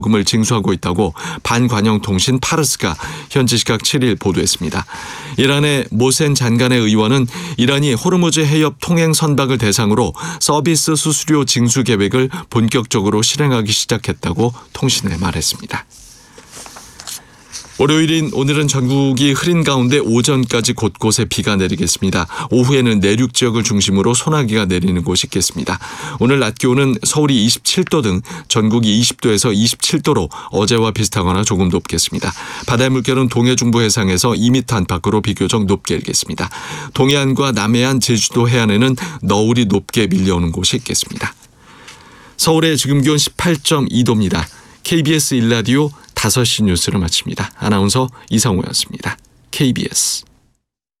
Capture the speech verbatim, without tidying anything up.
금을 징수하고 있다고 반관영통신 파르스가 현지 시각 칠 일 보도했습니다. 이란의 모센 잔간의 의원은 이란이 호르무즈 해협 통행 선박을 대상으로 서비스 수수료 징수 계획을 본격적으로 실행하기 시작했다고 통신에 말했습니다. 월요일인 오늘은 전국이 흐린 가운데 오전까지 곳곳에 비가 내리겠습니다. 오후에는 내륙 지역을 중심으로 소나기가 내리는 곳이 있겠습니다. 오늘 낮 기온은 서울이 이십칠 도 등 전국이 이십 도에서 이십칠 도로 어제와 비슷하거나 조금 높겠습니다. 바다의 물결은 동해 중부 해상에서 이 미터 안팎으로 비교적 높게 일겠습니다. 동해안과 남해안 제주도 해안에는 너울이 높게 밀려오는 곳이 있겠습니다. 서울의 지금 기온 십팔 점 이 도입니다. 케이비에스 일 라디오 다섯 시 뉴스를 마칩니다. 아나운서 이상우였습니다. 케이비에스